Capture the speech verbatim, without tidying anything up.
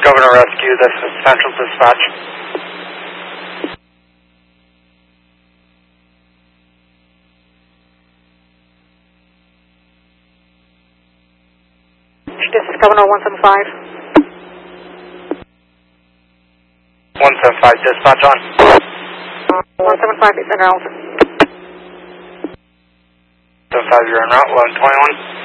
Governor Rescue, this is Central Dispatch. This is Governor one seven five. one seven five, dispatch on. one seven five is en route. seven five, you're en route, eleven twenty-one.